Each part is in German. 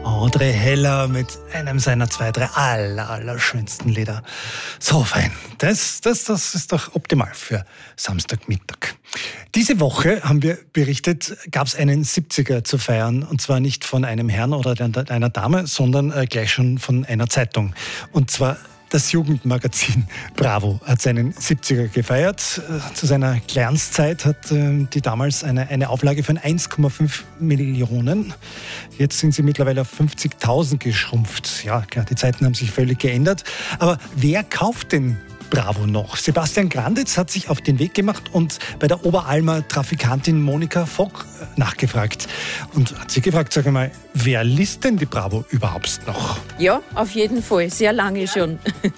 André Heller mit einem seiner 2, 3 allerschönsten Lieder. So fein. Das ist doch optimal für Samstagmittag. Diese Woche, haben wir berichtet, gab es einen 70er zu feiern. Und zwar nicht von einem Herrn oder einer Dame, sondern gleich schon von einer Zeitung. Und zwar das Jugendmagazin Bravo hat seinen 70er gefeiert. Zu seiner Glanzzeit hat die damals eine Auflage von 1,5 Millionen. Jetzt sind sie mittlerweile auf 50.000 geschrumpft. Ja, klar, die Zeiten haben sich völlig geändert. Aber wer kauft denn Bravo noch? Sebastian Granditz hat sich auf den Weg gemacht und bei der Oberalmer Trafikantin Monika Vock nachgefragt. Und hat sie gefragt, sag mal, wer liest denn die Bravo überhaupt noch? Ja, auf jeden Fall, sehr lange schon.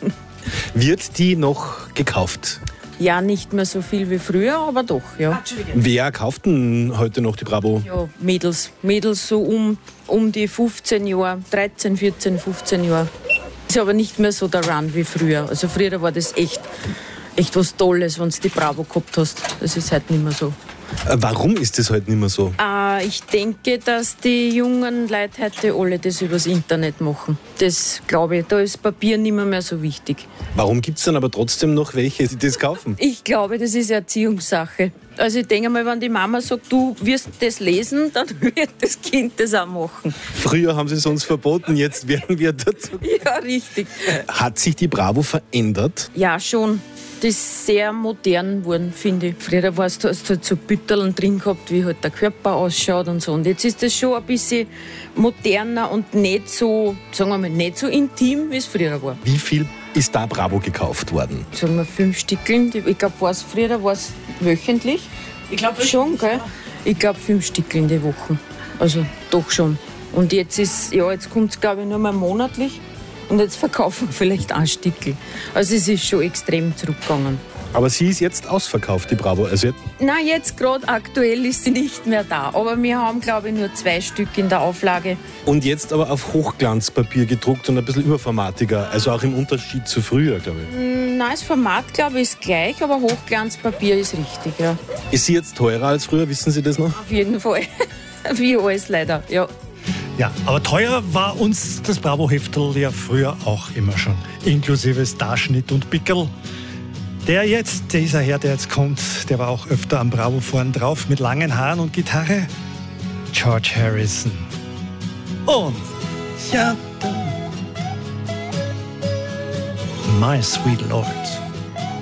Wird die noch gekauft? Ja, nicht mehr so viel wie früher, aber doch, ja. Wer kauft denn heute noch die Bravo? Ja, Mädels so um die 15 Jahre, 13, 14, 15 Jahre. Ist aber nicht mehr so der Run wie früher. Also früher war das echt was Tolles, wenn du die Bravo gehabt hast. Das ist heute nicht mehr so. Warum ist das heute nicht mehr so? Ich denke, dass die jungen Leute heute alle das übers Internet machen. Das glaube ich, da ist Papier nicht mehr so wichtig. Warum gibt es dann aber trotzdem noch welche, die das kaufen? Ich glaube, das ist Erziehungssache. Also ich denke mal, wenn die Mama sagt, du wirst das lesen, dann wird das Kind das auch machen. Früher haben sie es uns verboten, jetzt werden wir dazu. Ja, richtig. Hat sich die Bravo verändert? Ja, schon. Das ist sehr modern geworden, finde ich. Früher hast du halt so Bütterln drin gehabt, wie halt der Körper ausschaut und so. Und jetzt ist das schon ein bisschen moderner und nicht so, sagen wir mal, nicht so intim, wie es früher war. Wie viel ist da Bravo gekauft worden? Sagen wir 5 Stückeln. Ich glaube, früher war es wöchentlich. Ich glaube schon, gell? Ich glaube 5 Stückeln die Woche. Also doch schon. Und jetzt kommt es, glaube ich, nur mal monatlich. Und jetzt verkaufen wir vielleicht ein Stückel. Also es ist schon extrem zurückgegangen. Aber sie ist jetzt ausverkauft, die Bravo. Nein, jetzt gerade aktuell ist sie nicht mehr da. Aber wir haben, glaube ich, nur 2 Stück in der Auflage. Und jetzt aber auf Hochglanzpapier gedruckt und ein bisschen überformatiger. Also auch im Unterschied zu früher, glaube ich. Nein, das Format, glaube ich, ist gleich, aber Hochglanzpapier ist richtig, ja. Ist sie jetzt teurer als früher? Wissen Sie das noch? Auf jeden Fall. Wie alles leider, ja. Ja, aber teuer war uns das Bravo-Heftel ja früher auch immer schon. Inklusive Starschnitt und Pickel. Dieser Herr, der jetzt kommt, der war auch öfter am Bravo vorn drauf mit langen Haaren und Gitarre. George Harrison. Und ja, My Sweet Lord.